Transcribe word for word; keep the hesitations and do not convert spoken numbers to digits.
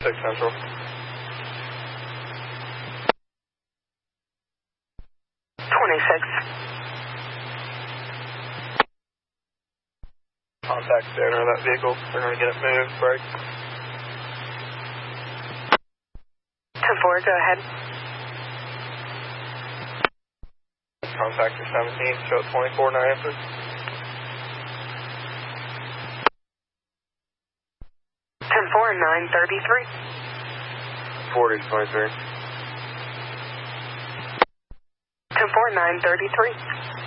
six Central. twenty-six. Contact the owner of that vehicle. They're going to get it moved. Break. ten four, go ahead. Contact your seventeen, show twenty-four, no answer. ten four, nine thirty-three. forty, twenty-three. ten four, nine thirty-three.